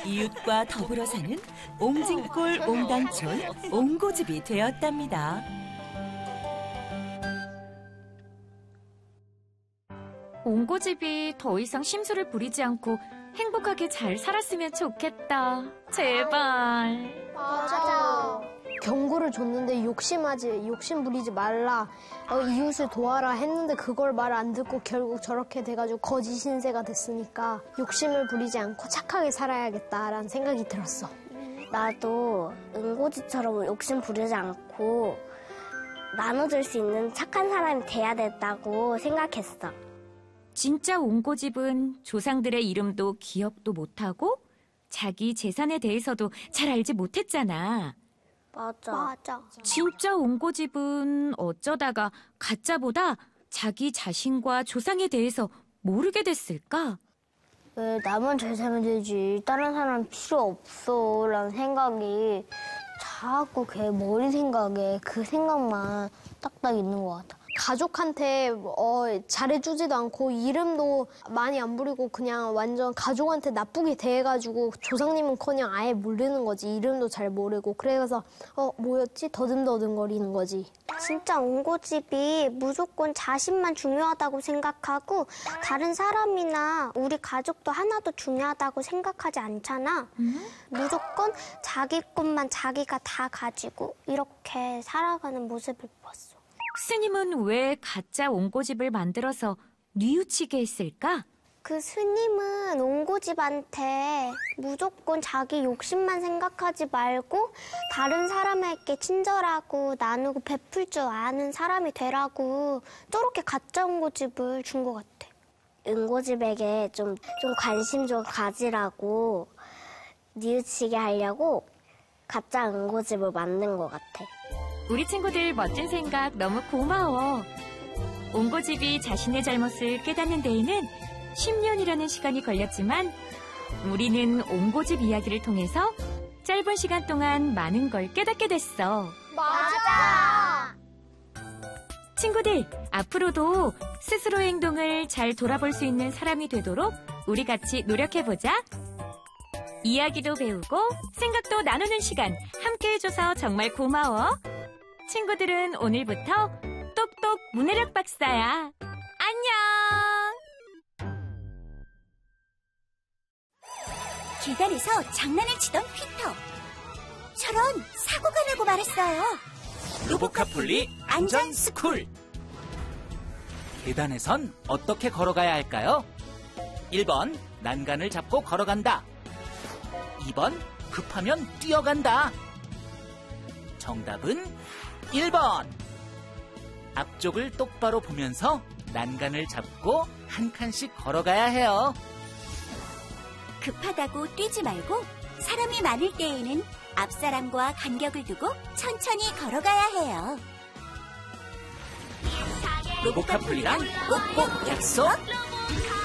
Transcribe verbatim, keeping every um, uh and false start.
이웃과 더불어 사는 옹진골 옹단촌 옹고집이 되었답니다. 옹고집이 더 이상 심술을 부리지 않고 행복하게 잘 살았으면 좋겠다. 제발. 맞아. 경고를 줬는데 욕심하지, 욕심 부리지 말라. 어, 이웃을 도와라 했는데 그걸 말 안 듣고 결국 저렇게 돼가지고 거지 신세가 됐으니까 욕심을 부리지 않고 착하게 살아야겠다라는 생각이 들었어. 나도 은고지처럼 욕심 부리지 않고 나눠줄 수 있는 착한 사람이 돼야 된다고 생각했어. 진짜 옹고집은 조상들의 이름도 기억도 못하고 자기 재산에 대해서도 잘 알지 못했잖아. 맞아. 맞아. 진짜 옹고집은 어쩌다가 가짜보다 자기 자신과 조상에 대해서 모르게 됐을까? 왜 나만 잘 살면 되지, 다른 사람 필요 없어 라는 생각이 자꾸 걔 머리 생각에 그 생각만 딱딱 있는 것 같아. 가족한테 어, 잘해주지도 않고 이름도 많이 안 부리고 그냥 완전 가족한테 나쁘게 대해가지고 조상님은커녕 아예 모르는 거지. 이름도 잘 모르고. 그래서 어 뭐였지? 더듬더듬거리는 거지. 진짜 옹고집이 무조건 자신만 중요하다고 생각하고 다른 사람이나 우리 가족도 하나도 중요하다고 생각하지 않잖아. 음? 무조건 자기 것만 자기가 다 가지고 이렇게 살아가는 모습을 봤어. 스님은 왜 가짜 옹고집을 만들어서 뉘우치게 했을까? 그 스님은 옹고집한테 무조건 자기 욕심만 생각하지 말고 다른 사람에게 친절하고 나누고 베풀 줄 아는 사람이 되라고 저렇게 가짜 옹고집을 준 것 같아. 은고집에게 좀, 좀 관심 좀 가지라고 뉘우치게 하려고 가짜 은고집을 만든 것 같아. 우리 친구들 멋진 생각 너무 고마워. 옹고집이 자신의 잘못을 깨닫는 데에는 십 년이라는 시간이 걸렸지만 우리는 옹고집 이야기를 통해서 짧은 시간 동안 많은 걸 깨닫게 됐어. 맞아! 친구들, 앞으로도 스스로의 행동을 잘 돌아볼 수 있는 사람이 되도록 우리 같이 노력해보자. 이야기도 배우고 생각도 나누는 시간 함께 해줘서 정말 고마워. 친구들은 오늘부터 똑똑 문해력 박사야. 안녕! 계단에서 장난을 치던 피터. 저런 사고가 나고 말았어요. 로보카폴리 안전스쿨. 계단에선 어떻게 걸어가야 할까요? 일 번 난간을 잡고 걸어간다. 이 번 급하면 뛰어간다. 정답은 일 번. 앞쪽을 똑바로 보면서 난간을 잡고 한 칸씩 걸어가야 해요. 급하다고 뛰지 말고 사람이 많을 때에는 앞사람과 간격을 두고 천천히 걸어가야 해요. 로보카폴리랑 꼭꼭 약속!